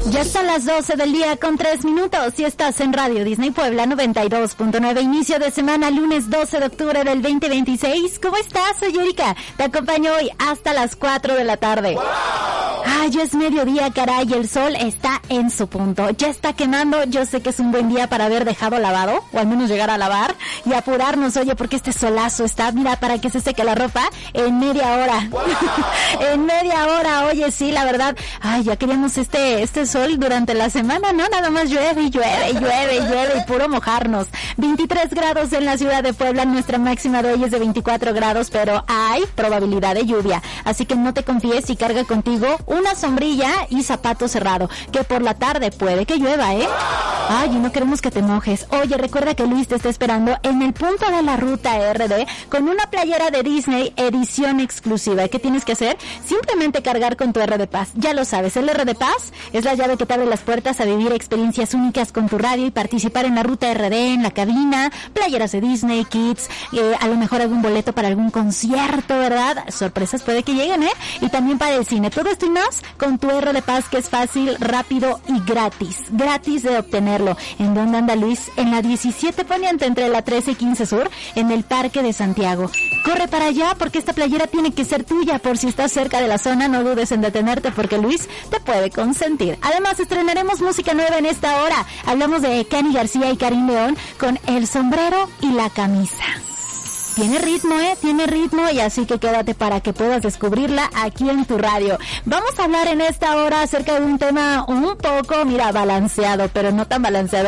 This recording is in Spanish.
Ya son las 12 del día con 3 minutos y estás en Radio Disney Puebla 92.9, inicio de semana, lunes 12 de octubre del 2026. ¿Cómo estás? Soy Erika, te acompaño hoy hasta las 4 de la tarde. ¡Wow! Ay, ya es mediodía, caray, el sol está en su punto, ya está quemando. Yo sé que es un buen día para haber dejado lavado, o al menos llegar a lavar y apurarnos, oye, porque este solazo está, mira, para que se seque la ropa en media hora. ¡Wow! En media hora, oye, sí, la verdad, ay, ya queríamos este sol durante la semana, ¿no? Nada más llueve y puro mojarnos. 23 grados en la ciudad de Puebla, nuestra máxima de hoy es de 24 grados, pero hay probabilidad de lluvia, así que no te confíes y carga contigo una sombrilla y zapato cerrado, que por la tarde puede que llueva, ¿eh? Ay, y no queremos que te mojes. Oye, recuerda que Luis te está esperando en el punto de la ruta RD con una playera de Disney edición exclusiva. ¿Qué tienes que hacer? Simplemente cargar con tu RD Paz. Ya lo sabes, el RD Paz es la llave que te abre las puertas a vivir experiencias únicas con tu radio y participar en la ruta RD, en la cabina, playeras de Disney, Kids, a lo mejor algún boleto para algún concierto, ¿verdad? Sorpresas puede que lleguen, ¿eh? Y también para el cine. Todo esto y más con tu RD Paz, que es fácil, rápido y gratis. Gratis de obtenerlo. ¿En dónde anda Luis? En la 17 Poniente, entre la 13 y 15 Sur, en el Parque de Santiago. Corre para allá porque esta playera tiene que ser tuya. Por si estás cerca de la zona, no dudes en detenerte porque Luis te puede consentir. Además, estrenaremos música nueva en esta hora. Hablamos de Kenny García y Karim León con El Sombrero y la Camisa. Tiene ritmo, tiene ritmo, y así que quédate para que puedas descubrirla aquí en tu radio. Vamos a hablar en esta hora acerca de un tema un poco, mira, balanceado, pero no tan balanceado